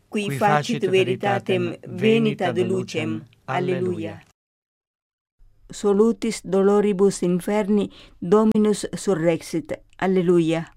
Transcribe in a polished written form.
qui facit veritatem venit ad lucem. Alleluia. Solutis doloribus inferni Dominus surrexit. Alleluia.